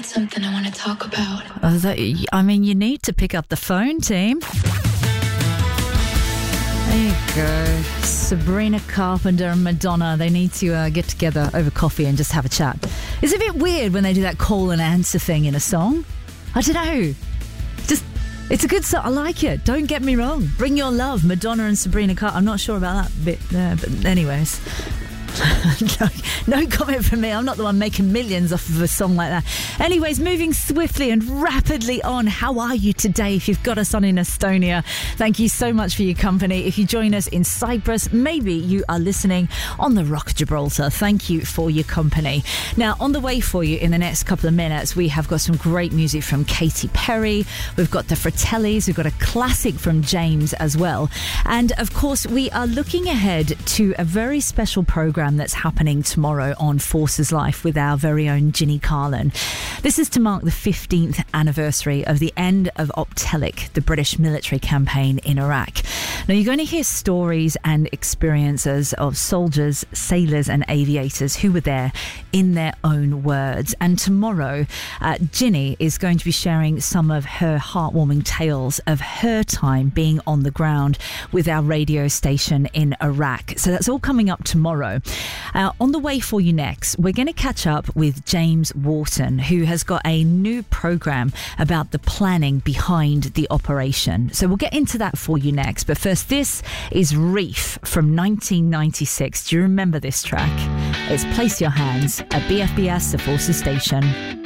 something I want to talk about. I mean, you need to pick up the phone, team. There you go. Sabrina Carpenter and Madonna, they need to get together over coffee and just have a chat. It's a bit weird when they do that call and answer thing in a song. I don't know. It's a good song. I like it. Don't get me wrong. Bring Your Love, Madonna and Sabrina Carpenter. I'm not sure about that bit there, but anyways. No comment from me. I'm not the one making millions off of a song like that. Anyways, moving swiftly and rapidly on. How are you today? If you've got us on in Estonia, thank you so much for your company. If you join us in Cyprus, maybe you are listening on the Rock of Gibraltar. Thank you for your company. Now, on the way for you in the next couple of minutes, we have got some great music from Katy Perry. We've got the Fratellis. We've got a classic from James as well. And of course, we are looking ahead to a very special program that's happening tomorrow on Forces Life with our very own Ginny Carlin. This is to mark the 15th anniversary of the end of Optelic, the British military campaign in Iraq. Now, you're going to hear stories and experiences of soldiers, sailors and aviators who were there in their own words. And tomorrow, Ginny is going to be sharing some of her heartwarming tales of her time being on the ground with our radio station in Iraq. So that's all coming up tomorrow. On the way for you next, we're going to catch up with James Wharton, who has got a new program about the planning behind the operation. So we'll get into that for you next. But first, this is Reef from 1996. Do you remember this track? It's Place Your Hands at BFBS, the Forces Station.